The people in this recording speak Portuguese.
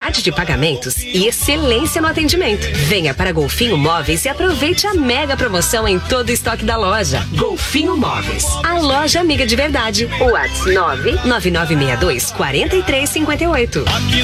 facilidade de pagamentos e excelência no atendimento. Venha para Golfinho Móveis e aproveite a mega promoção em todo o estoque da loja. Golfinho Móveis, a loja amiga de verdade. WhatsApp 99962 4358.